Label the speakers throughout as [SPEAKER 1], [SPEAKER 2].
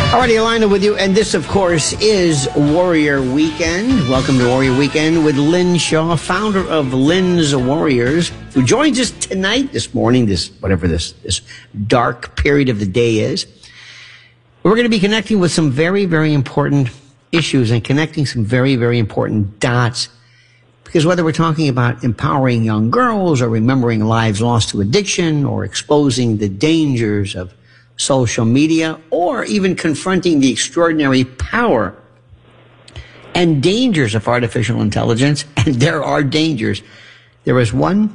[SPEAKER 1] Alrighty, Lionel with you, and this, of course, is Warrior Weekend. Welcome to Warrior Weekend with Lynn Shaw, founder of Lynn's Warriors, who joins us tonight, this morning, this dark period of the day is. We're going to be connecting with some very, very important issues and connecting some very, very important dots. Because whether we're talking about empowering young girls or remembering lives lost to addiction or exposing the dangers of social media, or even confronting the extraordinary power and dangers of artificial intelligence, and there are dangers, there is one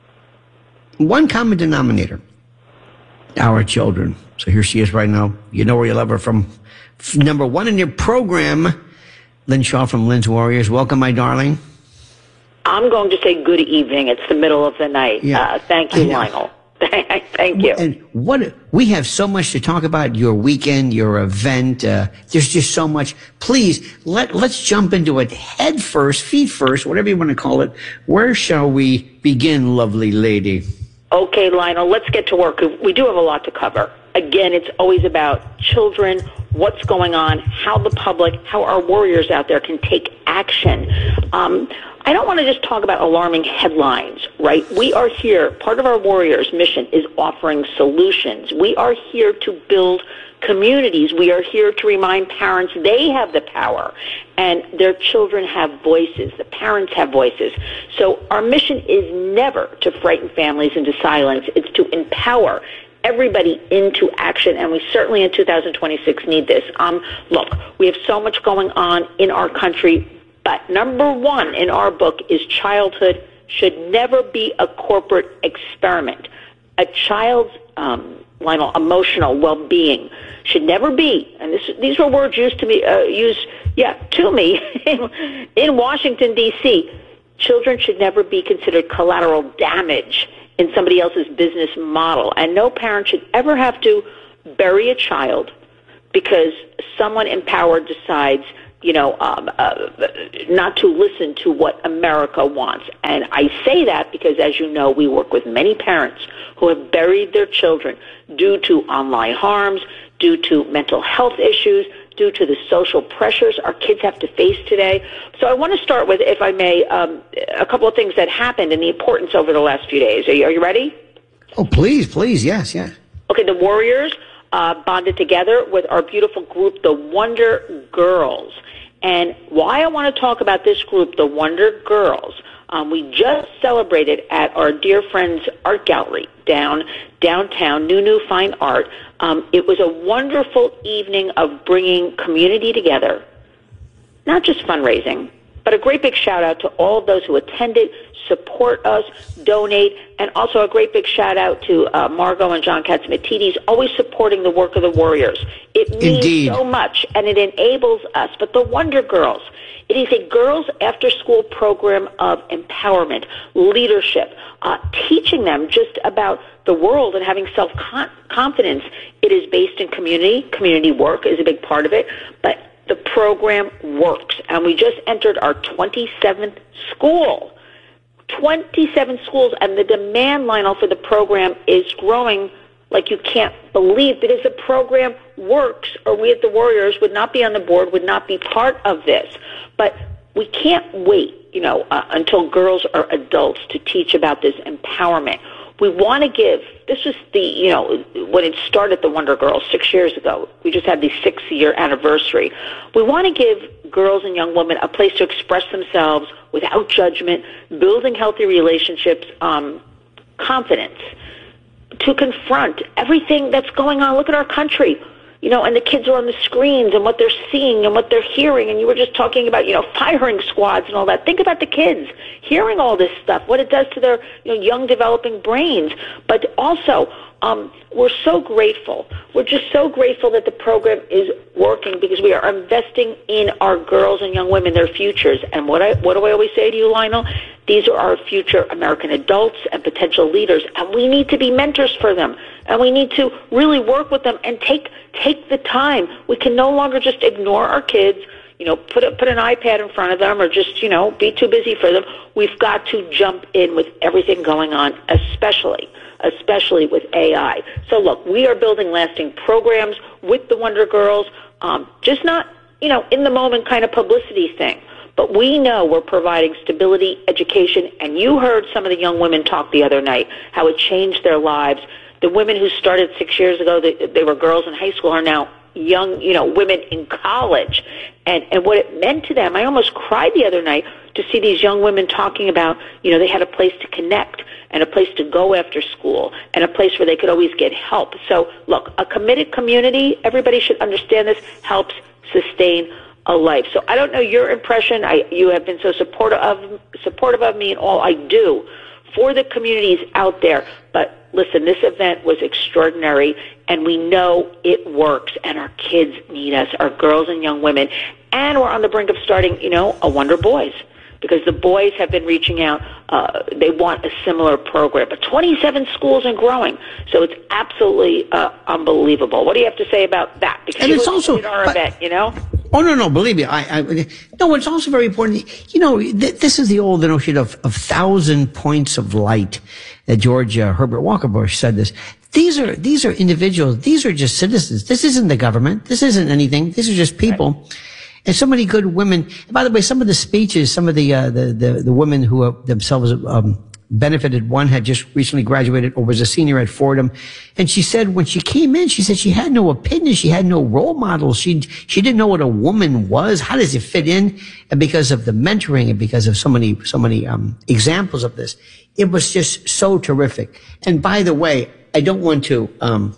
[SPEAKER 1] common denominator: our children. So here she is right now. You know where you love her from. Number one in your program, Lynn Shaw from Lynn's Warriors. Welcome, my darling.
[SPEAKER 2] I'm going to say good evening. It's the middle of the night. Yeah. Thank you, Lionel. Thank you.
[SPEAKER 1] And we have so much to talk about, your weekend, your event. There's just so much. Please, let's jump into it head first, feet first, whatever you want to call it. Where shall we begin, lovely lady?
[SPEAKER 2] Okay, Lionel, let's get to work. We do have a lot to cover. Again, it's always about children, what's going on, how the public, how our warriors out there can take action. I don't want to just talk about alarming headlines, right? We are here. Part of our Warriors' mission is offering solutions. We are here to build communities. We are here to remind parents they have the power and their children have voices. The parents have voices. So our mission is never to frighten families into silence. It's to empower everybody into action, and we certainly in 2026 need this. Look, we have so much going on in our country. But number one in our book is childhood should never be a corporate experiment. A child's emotional well-being should never be, and these were words used to me in Washington, D.C. Children should never be considered collateral damage in somebody else's business model, and no parent should ever have to bury a child because someone empowered decides not to listen to what America wants. And I say that because, as you know, we work with many parents who have buried their children due to online harms, due to mental health issues, due to the social pressures our kids have to face today. So I want to start with, if I may, a couple of things that happened and the importance over the last few days. Are you ready?
[SPEAKER 1] Oh, please, yes.
[SPEAKER 2] Okay, the Warriors bonded together with our beautiful group, the Wonder Girls. And why I want to talk about this group, the Wonder Girls, we just celebrated at our dear friend's art gallery downtown, New Fine Art. It was a wonderful evening of bringing community together, not just fundraising, but a great big shout out to all of those who attended, support us, donate, and also a great big shout out to Margot and John Katsimatidis, always supporting the work of the Warriors. It means so much, and it enables us. But the Wonder Girls, it is a girls' after-school program of empowerment, leadership, teaching them just about the world and having self-confidence. It is based in community. Community work is a big part of it, but the program works, and we just entered our 27th school. 27 schools, and the demand, Lionel, for the program is growing like you can't believe, because the program works, or we at the Warriors would not be on the board, would not be part of this. But we can't wait, until girls are adults to teach about this empowerment. We want to give, this was when it started, the Wonder Girls 6 years ago. We just had the 6-year anniversary. We want to give girls and young women a place to express themselves without judgment, building healthy relationships, confidence, to confront everything that's going on. Look at our country. And the kids are on the screens and what they're seeing and what they're hearing. And you were just talking about, firing squads and all that. Think about the kids hearing all this stuff, what it does to their young developing brains. But also, we're so grateful. We're just so grateful that the program is working because we are investing in our girls and young women, their futures. And what do I always say to you, Lionel? These are our future American adults and potential leaders, and we need to be mentors for them, and we need to really work with them and take the time. We can no longer just ignore our kids, put an iPad in front of them or just, be too busy for them. We've got to jump in with everything going on, especially especially with AI. So look, we are building lasting programs with the Wonder Girls, just not, in the moment kind of publicity thing. But we know we're providing stability, education, and you heard some of the young women talk the other night, how it changed their lives. The women who started 6 years ago, they were girls in high school, are now young, women in college. And what it meant to them, I almost cried the other night to see these young women talking about, they had a place to connect and a place to go after school and a place where they could always get help. So, look, a committed community, everybody should understand this, helps sustain a life. So I don't know your impression. You have been so supportive of me and all I do for the communities out there. But listen, this event was extraordinary, and we know it works, and our kids need us, our girls and young women. And we're on the brink of starting, a Wonder Boys, because the boys have been reaching out. They want a similar program. But 27 schools and growing. So it's absolutely unbelievable. What do you have to say about that? Because
[SPEAKER 1] and it's also
[SPEAKER 2] at our event,
[SPEAKER 1] Oh, no, believe me. No, it's also very important. This is the old notion of 1,000 points of light that George Herbert Walker Bush said this. These are individuals. These are just citizens. This isn't the government. This isn't anything. These are just people. Right. And so many good women. And by the way, some of the speeches, some of the women who themselves, benefited. One had just recently graduated or was a senior at Fordham. And she said when she came in, she said she had no opinion. She had no role models. She didn't know what a woman was. How does it fit in? And because of the mentoring and because of so many examples of this, it was just so terrific. And by the way, I don't want to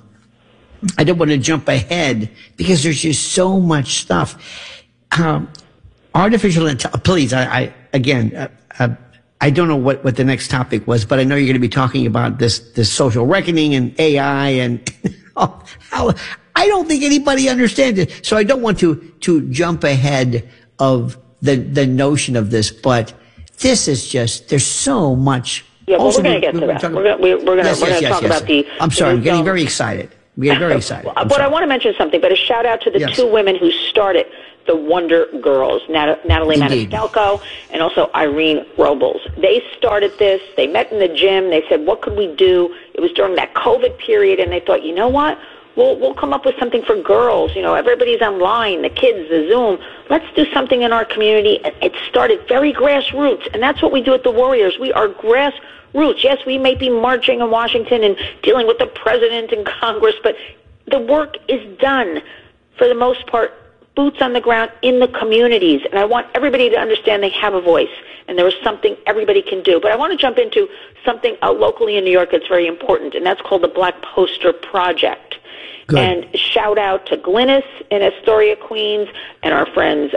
[SPEAKER 1] jump ahead because there's just so much stuff. Artificial intelligence, please, I don't know what the next topic was, but I know you're going to be talking about this social reckoning and AI and how I don't think anybody understands it. So I don't want to jump ahead of the notion of this, but this is just, there's so much.
[SPEAKER 2] Yeah, well, we're going to get to that. We're going to talk about the.
[SPEAKER 1] I'm sorry, I'm getting very excited. We get very excited.
[SPEAKER 2] But I want to mention something, but a shout out to the two women who started the Wonder Girls, Natalie Maniscalco and also Irene Robles. They started this. They met in the gym. They said, what could we do? It was during that COVID period, and they thought, you know what? We'll come up with something for girls. Everybody's online, the kids, the Zoom. Let's do something in our community. It started very grassroots, and that's what we do at the Warriors. We are grassroots. Yes, we may be marching in Washington and dealing with the president and Congress, but the work is done, for the most part, boots on the ground in the communities. And I want everybody to understand they have a voice, and there is something everybody can do. But I want to jump into something locally in New York that's very important, and that's called the Black Poster Project. Good. And shout out to Glynis in Astoria, Queens, and our friends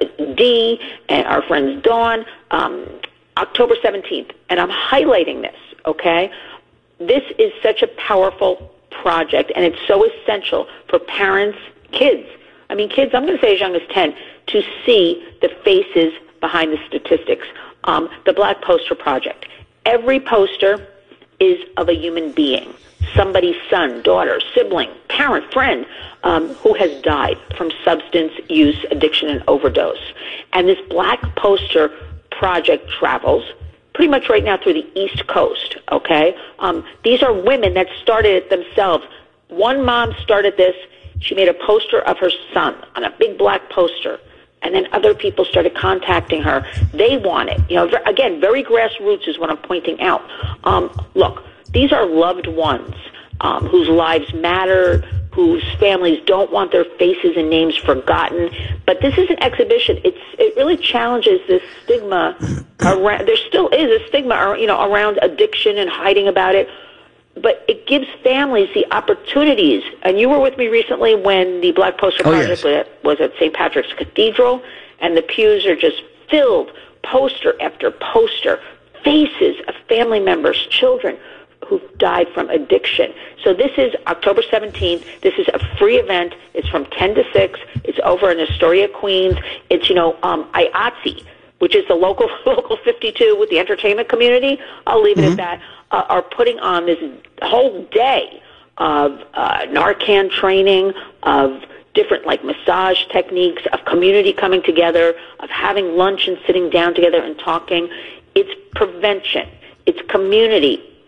[SPEAKER 2] Dee and our friends Dawn, October 17th. And I'm highlighting this, okay? This is such a powerful project, and it's so essential for parents, kids. I mean, kids, I'm going to say as young as 10, to see the faces behind the statistics. The Black Poster Project. Every poster is of a human being, somebody's son, daughter, sibling, parent, friend, who has died from substance use, addiction, and overdose. And this Black Poster Project travels pretty much right now through the East Coast, okay? These are women that started it themselves. One mom started this. She made a poster of her son on a big black poster, and then other people started contacting her. They want it. Again, very grassroots is what I'm pointing out. Look, these are loved ones whose lives matter, whose families don't want their faces and names forgotten. But this is an exhibition. It really challenges this stigma around. There still is a stigma, around addiction and hiding about it. But it gives families the opportunities. And you were with me recently when the Black Poster Project was at St. Patrick's Cathedral, and the pews are just filled, poster after poster, faces of family members, children who've died from addiction. So this is October 17th. This is a free event. It's from 10 to 6. It's over in Astoria, Queens. It's, IATSE, which is the local 52 with the entertainment community. I'll leave it at that. Are putting on this whole day of Narcan training, of different massage techniques, of community coming together, of having lunch and sitting down together and talking. It's prevention. It's community.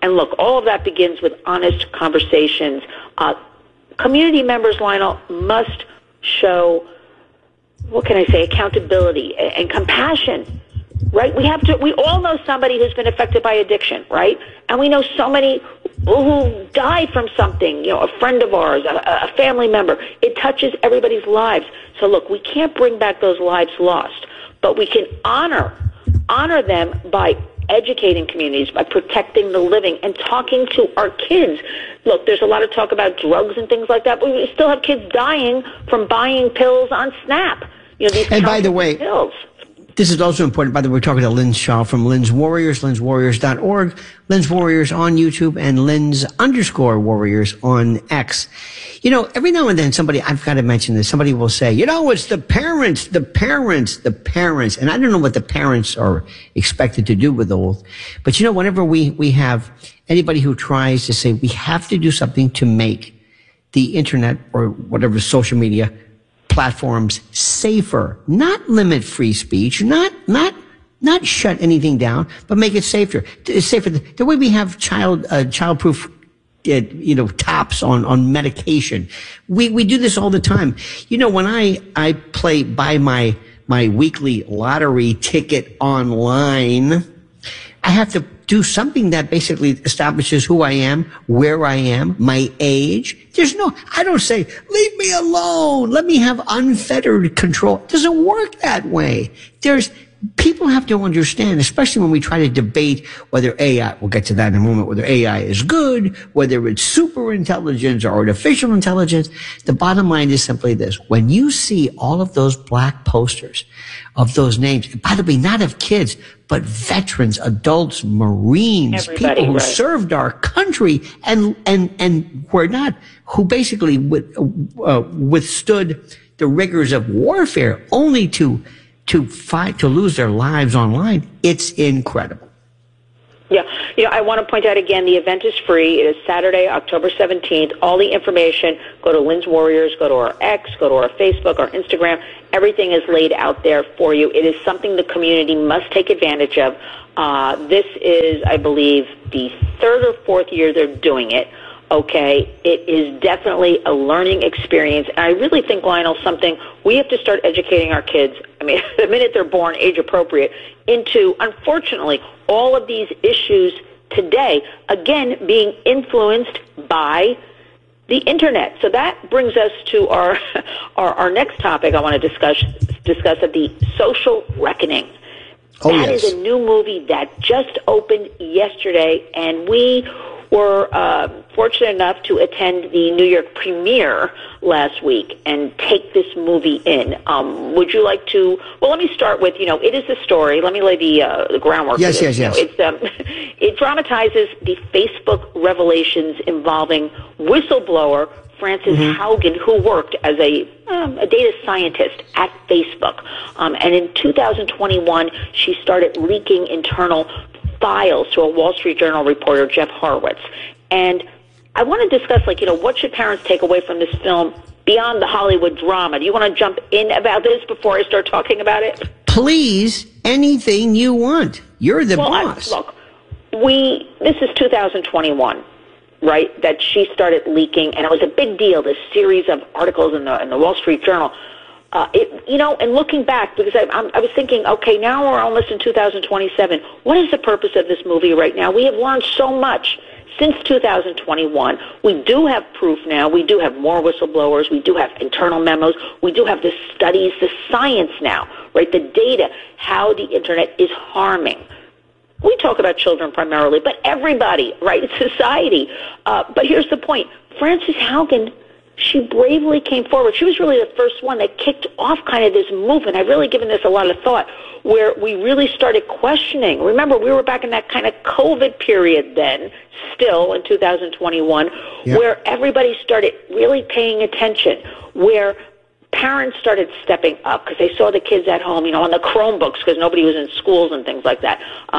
[SPEAKER 2] And look, all of that begins with honest conversations. Community members, Lionel, must show, what can I say, accountability and compassion, right? We all know somebody who's been affected by addiction, right? And we know so many who died from something, a friend of ours, a family member. It touches everybody's lives. So look, we can't bring back those lives lost, but we can honor them by educating communities, by protecting the living and talking to our kids. Look, there's a lot of talk about drugs and things like that, but we still have kids dying from buying pills on Snap. These
[SPEAKER 1] and by the way,
[SPEAKER 2] pills.
[SPEAKER 1] This is also important. By the way, we're talking to Lynn Shaw from Lynn's Warriors, lynswarriors.org, Lynn's Warriors on YouTube, and Lynn's_Warriors on X. Every now and then I've got to mention this, somebody will say, it's the parents. And I don't know what the parents are expected to do with those. But whenever we have anybody who tries to say we have to do something to make the internet or whatever social media platforms safer, not limit free speech, not shut anything down, but make it safer. Safer. The way we have childproof, tops on medication. We do this all the time. When I buy my weekly lottery ticket online, I have to do something that basically establishes who I am, where I am, my age. I don't say, leave me alone. Let me have unfettered control. It doesn't work that way. People have to understand, especially when we try to debate whether AI, we'll get to that in a moment, whether AI is good, whether it's super intelligence or artificial intelligence. The bottom line is simply this. When you see all of those black posters of those names, by the way, not of kids, but veterans, adults, Marines,
[SPEAKER 2] everybody,
[SPEAKER 1] people who
[SPEAKER 2] right.
[SPEAKER 1] served our country and were not, who basically withstood the rigors of warfare only to fight, to lose their lives online. It's incredible.
[SPEAKER 2] Yeah. I want to point out again, the event is free. It is Saturday, October 17th. All the information, go to Lynn's Warriors, go to our X, go to our Facebook, our Instagram. Everything is laid out there for you. It is something the community must take advantage of. This is, I believe, the third or fourth year they're doing it. Okay, it is definitely a learning experience. And I really think, Lionel, something we have to start educating our kids, the minute they're born, age appropriate, into, unfortunately, all of these issues today, again, being influenced by the Internet. So that brings us to our next topic I want to discuss at the Social Reckoning. That is a new movie that just opened yesterday, and we were fortunate enough to attend the New York premiere last week and take this movie in. Would you like to? Well, let me start with, it is a story. Let me lay the groundwork.
[SPEAKER 1] Yes.
[SPEAKER 2] It dramatizes the Facebook revelations involving whistleblower Frances Haugen, who worked as a data scientist at Facebook. And in 2021, she started leaking internal files to a Wall Street Journal reporter, Jeff Horowitz. And I want to discuss, what should parents take away from this film beyond the Hollywood drama? Do you want to jump in about this before I start talking about it?
[SPEAKER 1] Please, anything you want. You're the boss.
[SPEAKER 2] This is 2021, right, that she started leaking, and it was a big deal, this series of articles in the Wall Street Journal. And looking back, because I was thinking, okay, now we're almost in 2027. What is the purpose of this movie right now? We have learned so much since 2021. We do have proof now. We do have more whistleblowers. We do have internal memos. We do have the studies, the science now, right? The data, how the Internet is harming. We talk about children primarily, but everybody, right? It's society. But here's the point. Frances Haugen, she bravely came forward. She was really the first one that kicked off kind of this movement. I've really given this a lot of thought, where we really started questioning. Remember, we were back in that kind of COVID period then, still in 2021, where everybody started really paying attention, where parents started stepping up because they saw the kids at home, on the Chromebooks because nobody was in schools and things like that.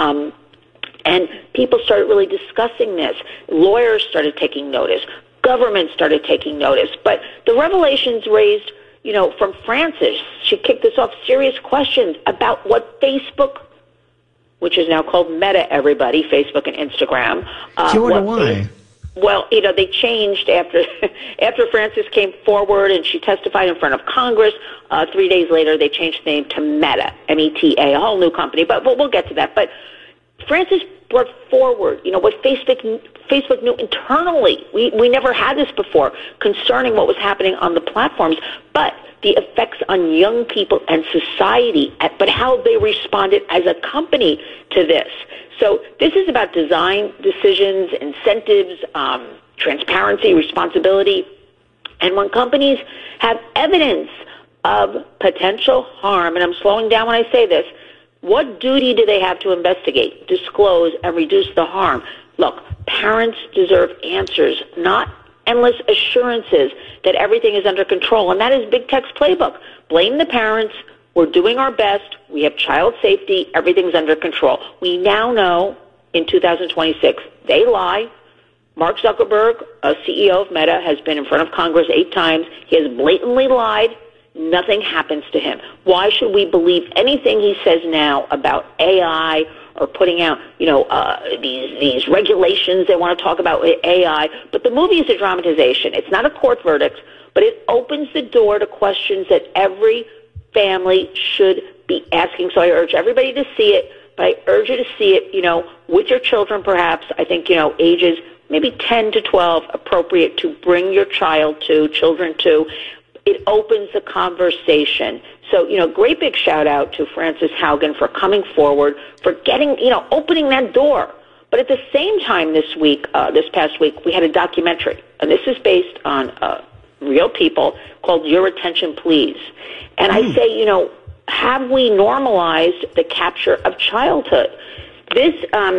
[SPEAKER 2] And people started really discussing this. Lawyers started taking notice. Government started taking notice. But the revelations raised, from Frances, she kicked us off serious questions about what Facebook which is now called Meta, everybody, Facebook and Instagram.
[SPEAKER 1] Do you wonder why?
[SPEAKER 2] Well, they changed after Frances came forward and she testified in front of Congress. 3 days later, they changed the name to Meta, M-E-T-A, a whole new company. But we'll get to that. But Frances brought forward, what Facebook knew internally. We never had this before concerning what was happening on the platforms, but the effects on young people and society, but how they responded as a company to this. So this is about design, decisions, incentives, transparency, responsibility. And when companies have evidence of potential harm, and I'm slowing down when I say this, what duty do they have to investigate, disclose, and reduce the harm? Look, parents deserve answers, not endless assurances that everything is under control. And that is Big Tech's playbook. Blame the parents. We're doing our best. We have child safety. Everything's under control. We now know in 2026 they lie. Mark Zuckerberg, a CEO of Meta, has been in front of Congress 8 times. He has blatantly lied. Nothing happens to him. Why should we believe anything he says now about AI or putting out, these regulations they want to talk about with AI? But the movie is a dramatization. It's not a court verdict, but it opens the door to questions that every family should be asking. So I urge everybody to see it, but I urge you to see it, with your children perhaps. I think, ages maybe 10 to 12 appropriate to bring your children to. It opens the conversation. So, great big shout out to Frances Haugen for coming forward, for getting, opening that door. But at the same time this past week, we had a documentary, and this is based on real people, called Your Attention Please. And I say, have we normalized the capture of childhood? This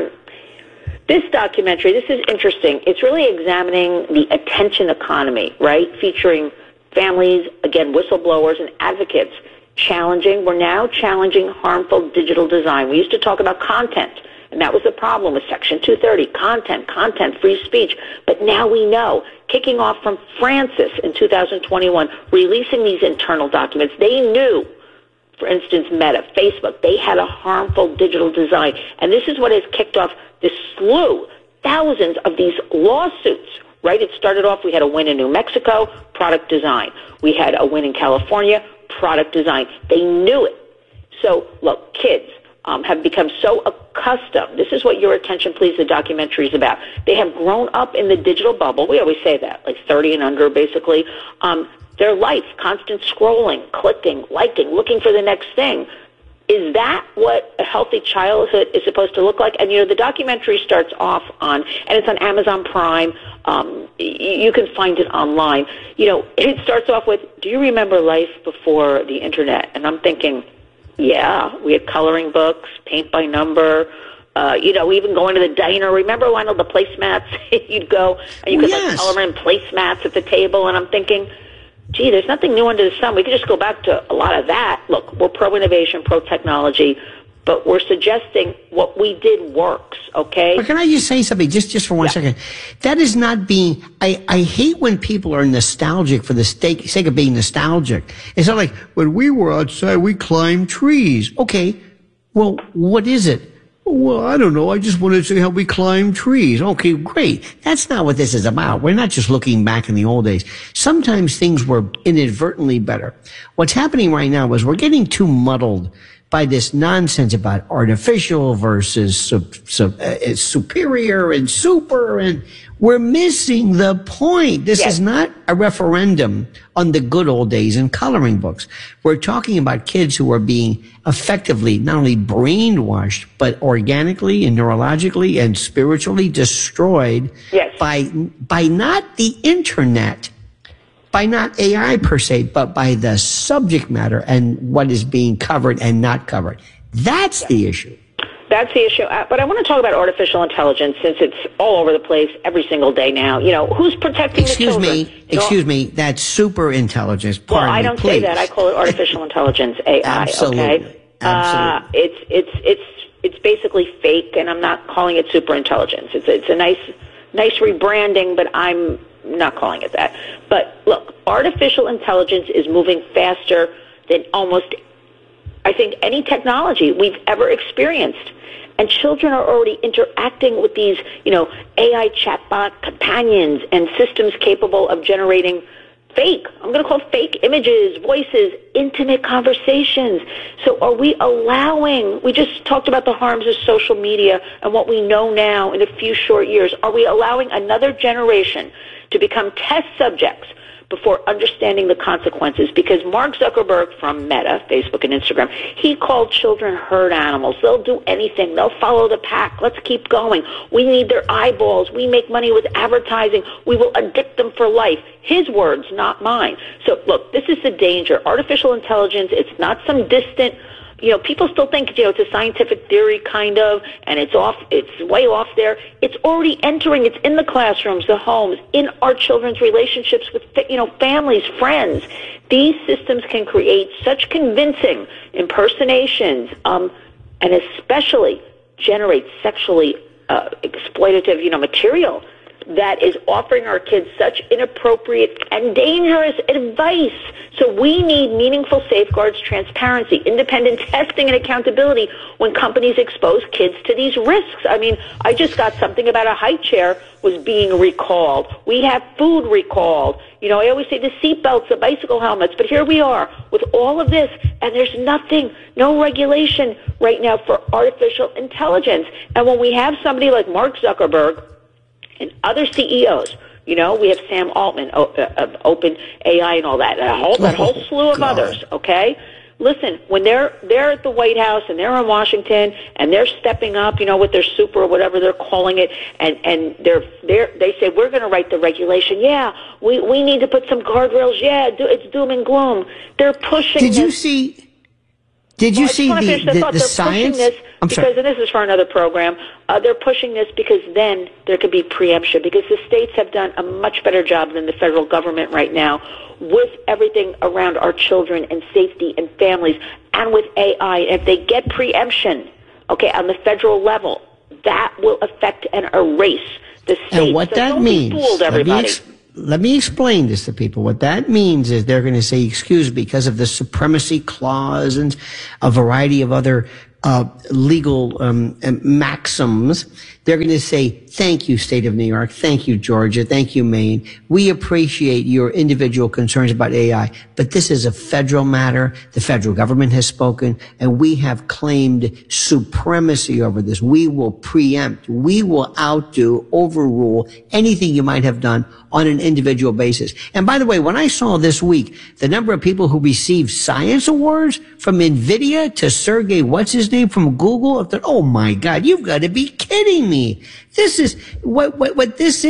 [SPEAKER 2] documentary, this is interesting. It's really examining the attention economy, right? Featuring families, again, whistleblowers and advocates we're now challenging harmful digital design. We used to talk about content, and that was the problem with Section 230, content, free speech. But now we know, kicking off from Frances in 2021, releasing these internal documents, they knew, for instance, Meta, Facebook, they had a harmful digital design. And this is what has kicked off this slew, thousands of these lawsuits. Right? It started off, we had a win in New Mexico, product design. We had a win in California, product design. They knew it. So, look, kids have become so accustomed. This is what Your Attention Please, the documentary is about. They have grown up in the digital bubble. We always say that, like 30 and under, basically. Their life, constant scrolling, clicking, liking, looking for the next thing. Is that what a healthy childhood is supposed to look like? And, the documentary starts off and it's on Amazon Prime. You can find it online. It starts off with, do you remember life before the Internet? And I'm thinking, yeah, we had coloring books, paint by number, even going to the diner. Remember, Lionel, the placemats? You'd go and you could color in placemats at the table. And I'm thinking, gee, there's nothing new under the sun. We could just go back to a lot of that. Look, we're pro-innovation, pro-technology, but we're suggesting what we did works, okay?
[SPEAKER 1] But can I just say something, just for one second? That is not being, I hate when people are nostalgic for the sake of being nostalgic. It's not like, when we were outside, we climbed trees. Okay, well, what is it? Well, I don't know. I just wanted to see how we climb trees. Okay, great. That's not what this is about. We're not just looking back in the old days. Sometimes things were inadvertently better. What's happening right now is we're getting too muddled by this nonsense about artificial versus superior and super, and we're missing the point. This is not a referendum on the good old days in coloring books. We're talking about kids who are being effectively not only brainwashed, but organically and neurologically and spiritually destroyed by not the internet, by not AI per se, but by the subject matter and what is being covered and not covered. That's the issue.
[SPEAKER 2] That's the issue. But I want to talk about artificial intelligence since it's all over the place every single day now. Who's protecting the children?
[SPEAKER 1] Excuse me, that's super intelligence.
[SPEAKER 2] Well, I don't say that. I call it artificial intelligence, AI.
[SPEAKER 1] Absolutely.
[SPEAKER 2] Okay?
[SPEAKER 1] Absolutely.
[SPEAKER 2] It's basically fake, and I'm not calling it super intelligence. It's a nice rebranding, but I'm not calling it that. But look, artificial intelligence is moving faster than almost, I think, any technology we've ever experienced. And children are already interacting with these, AI chatbot companions and systems capable of generating I'm going to call fake images, voices, intimate conversations. So are we we just talked about the harms of social media and what we know now in a few short years. Are we allowing another generation to become test subjects before understanding the consequences? Because Mark Zuckerberg from Meta, Facebook and Instagram, he called children herd animals. They'll do anything. They'll follow the pack. Let's keep going. We need their eyeballs. We make money with advertising. We will addict them for life. His words, not mine. So, look, this is the danger. Artificial intelligence, it's not some distant, people still think, it's a scientific theory kind of, and it's way off there. It's already entering. It's in the classrooms, the homes, in our children's relationships with, families, friends. These systems can create such convincing impersonations, and especially generate sexually exploitative, material that is offering our kids such inappropriate and dangerous advice. So we need meaningful safeguards, transparency, independent testing, and accountability when companies expose kids to these risks. I mean, I just got something about a high chair was being recalled. We have food recalled. I always say the seatbelts, the bicycle helmets, but here we are with all of this, and there's no regulation right now for artificial intelligence. And when we have somebody like Mark Zuckerberg and other CEOs, we have Sam Altman of OpenAI and all that, that whole slew of others, okay? Listen, when they're at the White House and they're in Washington and they're stepping up, with their super or whatever they're calling it, and they say, we're going to write the regulation. Yeah, we need to put some guardrails. Yeah, it's doom and gloom. They're pushing
[SPEAKER 1] Did you see the science?
[SPEAKER 2] And this is for another program. They're pushing this because then there could be preemption, because the states have done a much better job than the federal government right now with everything around our children and safety and families, and with AI. If they get preemption, on the federal level, that will affect and erase the states.
[SPEAKER 1] And what that means,
[SPEAKER 2] fooled, everybody.
[SPEAKER 1] Let me explain this to people. What that means is they're going to say, excuse me, because of the supremacy clause and a variety of other legal maxims. They're going to say, thank you, State of New York. Thank you, Georgia. Thank you, Maine. We appreciate your individual concerns about AI, but this is a federal matter. The federal government has spoken, and we have claimed supremacy over this. We will preempt. We will outdo, overrule anything you might have done on an individual basis. And by the way, when I saw this week the number of people who received science awards, from NVIDIA to Sergey, what's his name, from Google, I thought, oh my God, you've got to be kidding me. This is what this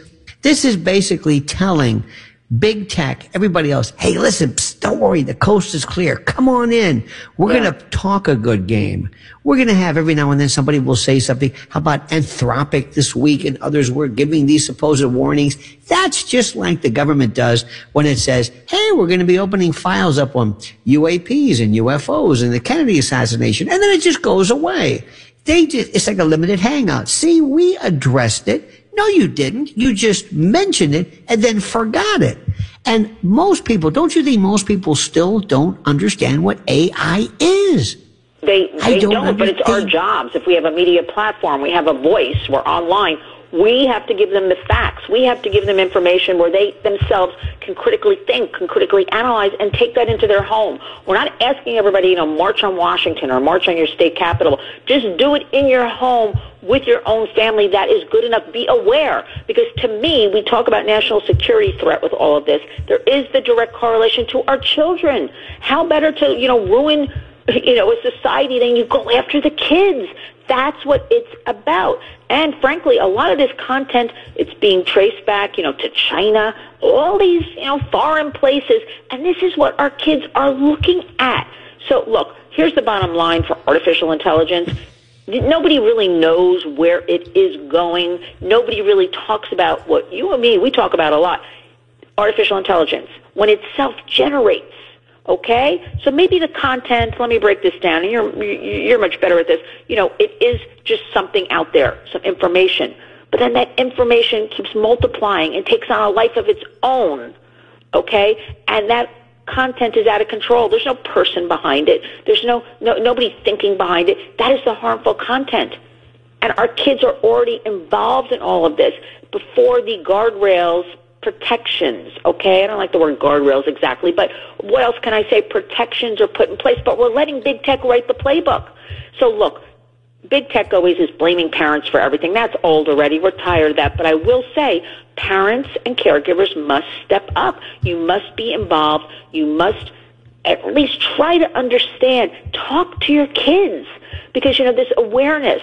[SPEAKER 1] is basically telling big tech, everybody else, hey, listen, don't worry, the coast is clear. Come on in. We're going to talk a good game. We're going to have every now and then somebody will say something. How about Anthropic this week and others were giving these supposed warnings? That's just like the government does when it says, hey, we're going to be opening files up on UAPs and UFOs and the Kennedy assassination. And then it just goes away. It's like a limited hangout. See, we addressed it. No, you didn't. You just mentioned it and then forgot it. And most people, don't you think most people still don't understand what AI is?
[SPEAKER 2] They don't, but it's our jobs. If we have a media platform, we have a voice, we're online, we have to give them the facts. We have to give them information where they themselves can critically think, can critically analyze, and take that into their home. We're not asking everybody, march on Washington or march on your state capitol. Just do it in your home with your own family. That is good enough. Be aware. Because to me, we talk about national security threat with all of this. There is the direct correlation to our children. How better to, ruin a society than you go after the kids. That's what it's about. And frankly, a lot of this content, it's being traced back, to China, all these, foreign places. And this is what our kids are looking at. So look, here's the bottom line for artificial intelligence. Nobody really knows where it is going. Nobody really talks about what you and me, we talk about a lot. Artificial intelligence, when it self-generates. Okay? So maybe the content, let me break this down, and you're much better at this. It is just something out there, some information. But then that information keeps multiplying and takes on a life of its own. Okay? And that content is out of control. There's no person behind it. There's nobody thinking behind it. That is the harmful content. And our kids are already involved in all of this before the guardrails, protections, okay? I don't like the word guardrails exactly, but what else can I say? Protections are put in place, but we're letting big tech write the playbook. So look, big tech always is blaming parents for everything. That's old already. We're tired of that. But I will say parents and caregivers must step up. You must be involved. You must at least try to understand. Talk to your kids because, this awareness,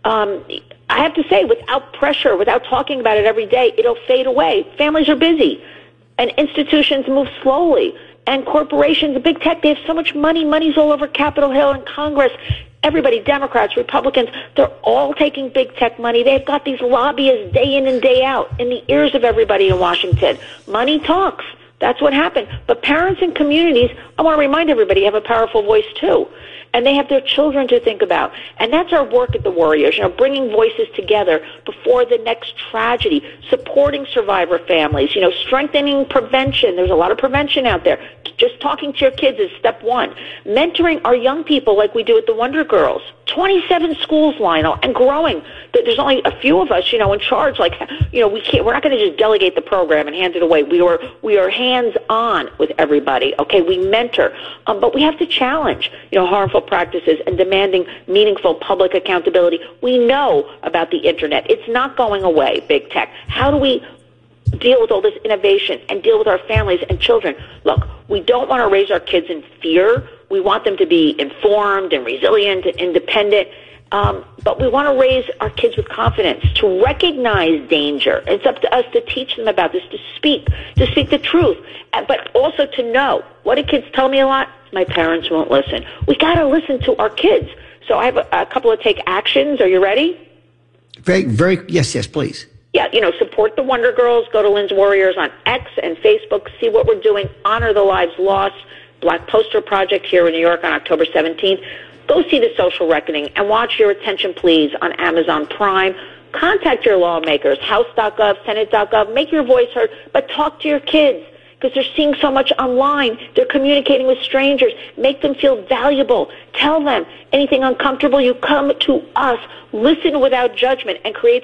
[SPEAKER 2] I have to say, without pressure, without talking about it every day, it'll fade away. Families are busy, and institutions move slowly, and corporations, big tech, they have so much money. Money's all over Capitol Hill and Congress. Everybody, Democrats, Republicans, they're all taking big tech money. They've got these lobbyists day in and day out in the ears of everybody in Washington. Money talks. That's what happened. But parents and communities, I want to remind everybody, have a powerful voice too. And they have their children to think about. And that's our work at the Warriors, bringing voices together before the next tragedy, supporting survivor families, strengthening prevention. There's a lot of prevention out there. Just talking to your kids is step one. Mentoring our young people like we do at the Wonder Girls. 27 schools, Lionel, and growing. There's only a few of us, in charge. We're not going to just delegate the program and hand it away. We are hands-on with everybody, okay? We mentor. But we have to challenge, harmful practices and demanding meaningful public accountability. We know about the Internet. It's not going away, big tech. How do we deal with all this innovation and deal with our families and children? Look, we don't want to raise our kids in fear. We want them to be informed and resilient and independent. But we want to raise our kids with confidence, to recognize danger. It's up to us to teach them about this, to speak the truth, but also to know. What do kids tell me a lot? My parents won't listen. We got to listen to our kids. So I have a couple of take actions. Are you ready?
[SPEAKER 1] Yes, please.
[SPEAKER 2] Yeah, support the Wonder Girls. Go to Lynn's Warriors on X and Facebook. See what we're doing. Honor the Lives Lost. Black Poster Project here in New York on October 17th. Go see The Social Reckoning and watch Your Attention Please on Amazon Prime. Contact your lawmakers, House.gov, Senate.gov. Make your voice heard, but talk to your kids because they're seeing so much online. They're communicating with strangers. Make them feel valuable. Tell them anything uncomfortable, you come to us. Listen without judgment and create